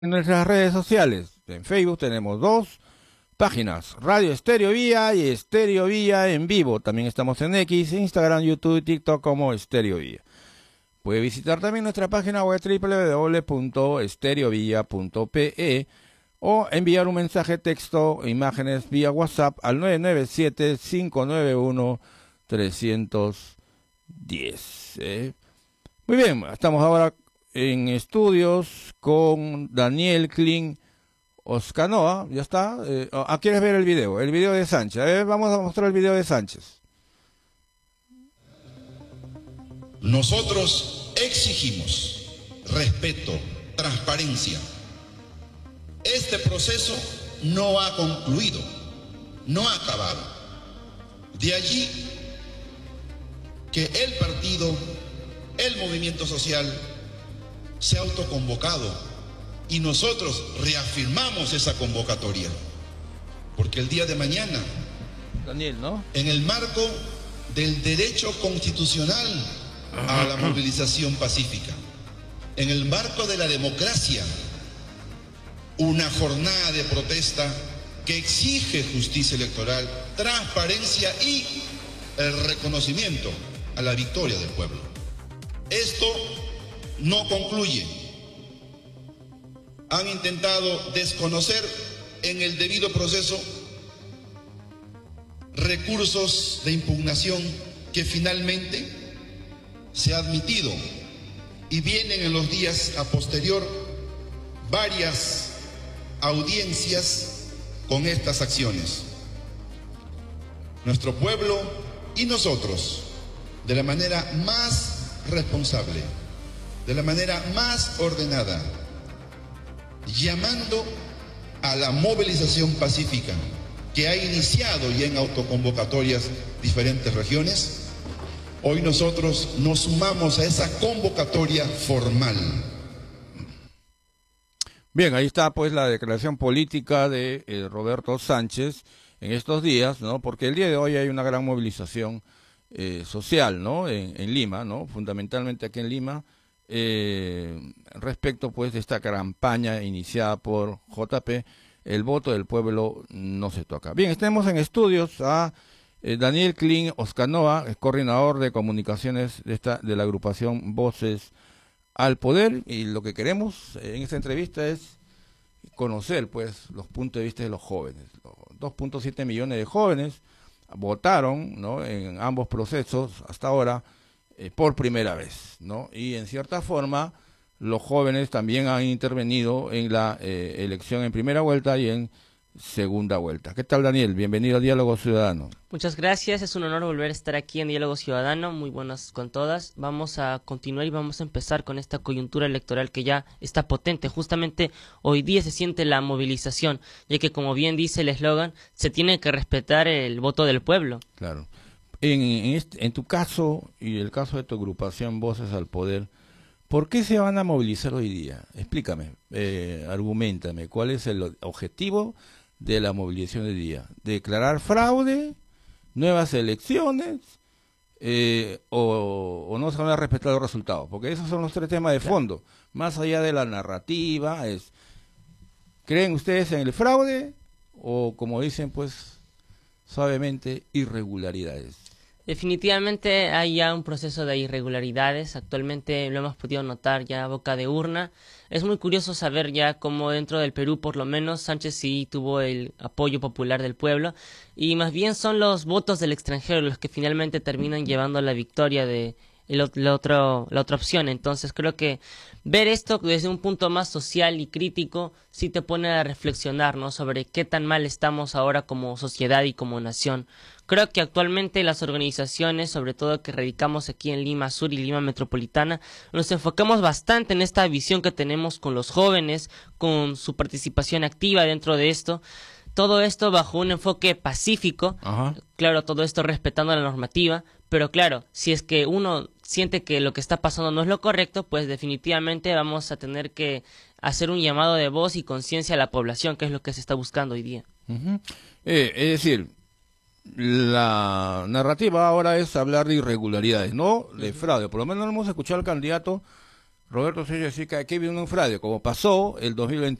En nuestras redes sociales, en Facebook tenemos dos páginas, Radio Estéreo Vía y Estéreo Vía en vivo. También estamos en X, Instagram, YouTube y TikTok como Estéreo Vía. Puede visitar también nuestra página web www.estereovilla.pe o enviar un mensaje texto o imágenes vía WhatsApp al 997-591-310. Muy bien, estamos ahora en estudios con Daniel Klein Oscanoa, ya está. ¿Quieres ver el video de Sánchez? Vamos a mostrar el video de Sánchez. Nosotros exigimos respeto, transparencia. Este proceso no ha concluido, no ha acabado. De allí que el partido, el movimiento social, se ha autoconvocado y nosotros reafirmamos esa convocatoria. Porque el día de mañana, Daniel, ¿no?, en el marco del derecho constitucional a la movilización pacífica, en el marco de la democracia, una jornada de protesta que exige justicia electoral, transparencia y el reconocimiento a la victoria del pueblo. Esto no concluye. Han intentado desconocer en el debido proceso recursos de impugnación que finalmente se ha admitido, y vienen en los días a posterior varias audiencias con estas acciones. Nuestro pueblo y nosotros, de la manera más responsable, de la manera más ordenada, llamando a la movilización pacífica que ha iniciado ya en autoconvocatorias diferentes regiones, hoy nosotros nos sumamos a esa convocatoria formal. Bien, ahí está pues la declaración política de Roberto Sánchez en estos días, ¿no? Porque el día de hoy hay una gran movilización social, ¿no? En Lima, ¿no? Fundamentalmente aquí en Lima, respecto pues de esta campaña iniciada por JP, el voto del pueblo no se toca. Bien, estamos en estudios a Daniel Klein Oscanoa, coordinador de comunicaciones de la agrupación Voces al Poder, y lo que queremos en esta entrevista es conocer pues los puntos de vista de los jóvenes. Los 2.7 millones de jóvenes votaron, ¿no?, en ambos procesos hasta ahora por primera vez, ¿no? Y en cierta forma los jóvenes también han intervenido en la elección en primera vuelta y en segunda vuelta. ¿Qué tal, Daniel? Bienvenido a Diálogo Ciudadano. Muchas gracias, es un honor volver a estar aquí en Diálogo Ciudadano, muy buenas con todas. Vamos a continuar y vamos a empezar con esta coyuntura electoral que ya está potente. Justamente hoy día se siente la movilización, ya que como bien dice el eslogan, se tiene que respetar el voto del pueblo. Claro. En tu caso y el caso de tu agrupación Voces al Poder, ¿por qué se van a movilizar hoy día? Explícame, argumentame, ¿cuál es el objetivo de la movilización de día? ¿Declarar fraude, nuevas elecciones, o no se van a respetar los resultados? Porque esos son los tres temas de fondo. Más allá de la narrativa, ¿creen ustedes en el fraude o, como dicen pues suavemente, irregularidades? Definitivamente hay ya un proceso de irregularidades, actualmente lo hemos podido notar ya a boca de urna. Es muy curioso saber ya cómo dentro del Perú, por lo menos, Sánchez sí tuvo el apoyo popular del pueblo, y más bien son los votos del extranjero los que finalmente terminan llevando a la victoria de la otra opción. Entonces creo que ver esto desde un punto más social y crítico sí te pone a reflexionar, ¿no?, sobre qué tan mal estamos ahora como sociedad y como nación. Creo que actualmente las organizaciones, sobre todo que radicamos aquí en Lima Sur y Lima Metropolitana, nos enfocamos bastante en esta visión que tenemos con los jóvenes, con su participación activa dentro de esto. Todo esto bajo un enfoque pacífico. Ajá. Claro, todo esto respetando la normativa, pero claro, si es que uno siente que lo que está pasando no es lo correcto, pues definitivamente vamos a tener que hacer un llamado de voz y conciencia a la población, que es lo que se está buscando hoy día. Es decir, la narrativa ahora es hablar de irregularidades, no de fraude. Por lo menos no hemos escuchado al candidato Roberto Sánchez decía que aquí viene un fraude, como pasó el 2021.